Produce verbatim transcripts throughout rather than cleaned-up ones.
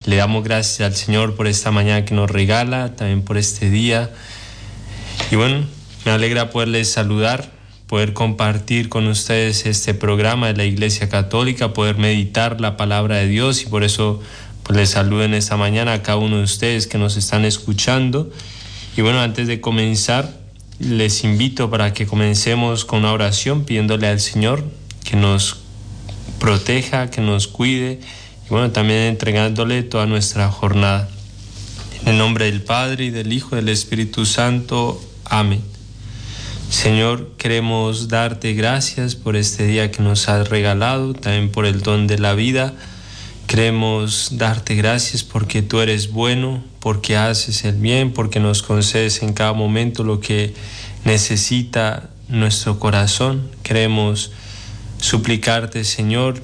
Le damos gracias al Señor por esta mañana que nos regala, también por este día. Y bueno, me alegra poderles saludar, poder compartir con ustedes este programa de la Iglesia Católica, poder meditar la palabra de Dios, y por eso pues les saludo en esta mañana a cada uno de ustedes que nos están escuchando. Y bueno, antes de comenzar, les invito para que comencemos con una oración pidiéndole al Señor que nos proteja, que nos cuide, y bueno, también entregándole toda nuestra jornada. En el nombre del Padre, y del Hijo, y del Espíritu Santo. Amén. Señor, queremos darte gracias por este día que nos has regalado, también por el don de la vida. Queremos darte gracias porque tú eres bueno, porque haces el bien, porque nos concedes en cada momento lo que necesita nuestro corazón. Queremos suplicarte, Señor,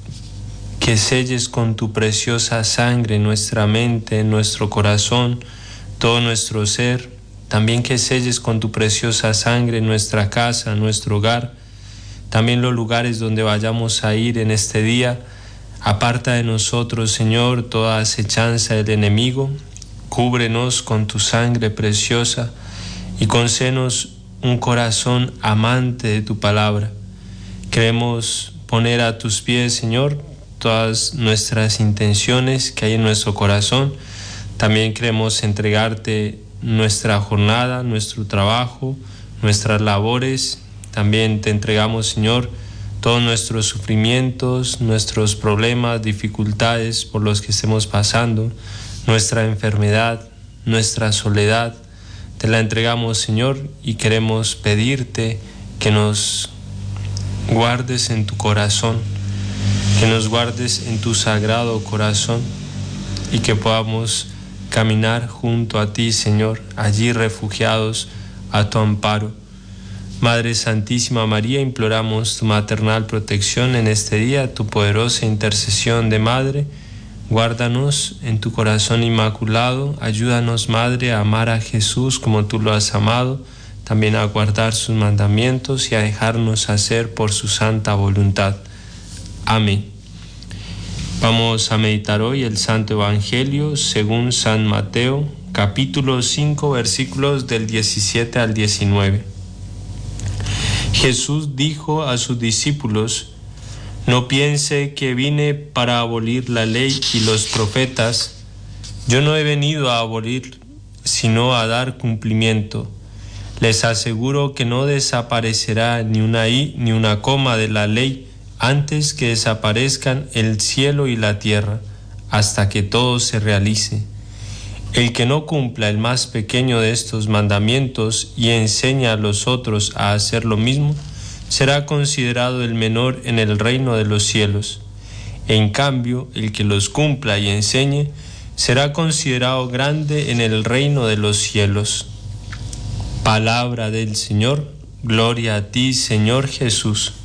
que selles con tu preciosa sangre nuestra mente, nuestro corazón, todo nuestro ser. También que selles con tu preciosa sangre nuestra casa, nuestro hogar, también los lugares donde vayamos a ir en este día. Aparta de nosotros, Señor, toda acechanza del enemigo. Cúbrenos con tu sangre preciosa y concédenos un corazón amante de tu palabra. Queremos poner a tus pies, Señor, todas nuestras intenciones que hay en nuestro corazón. También queremos entregarte nuestra jornada, nuestro trabajo, nuestras labores. También te entregamos, Señor, todos nuestros sufrimientos, nuestros problemas, dificultades por los que estemos pasando, nuestra enfermedad, nuestra soledad. Te la entregamos, Señor, y queremos pedirte que nos guardes en tu corazón, que nos guardes en tu sagrado corazón, y que podamos caminar junto a ti, Señor, allí refugiados a tu amparo. Madre Santísima María, imploramos tu maternal protección en este día, tu poderosa intercesión de Madre. Guárdanos en tu corazón inmaculado. Ayúdanos, Madre, a amar a Jesús como tú lo has amado, también a guardar sus mandamientos y a dejarnos hacer por su santa voluntad. Amén. Vamos a meditar hoy el Santo Evangelio según San Mateo, capítulo cinco, versículos del diecisiete al diecinueve. Jesús dijo a sus discípulos: no piense que vine para abolir la ley y los profetas. Yo no he venido a abolir, sino a dar cumplimiento. Les aseguro que no desaparecerá ni una i ni una coma de la ley antes que desaparezcan el cielo y la tierra, hasta que todo se realice. El que no cumpla el más pequeño de estos mandamientos y enseña a los otros a hacer lo mismo, será considerado el menor en el reino de los cielos. En cambio, el que los cumpla y enseñe, será considerado grande en el reino de los cielos. Palabra del Señor. Gloria a ti, Señor Jesús.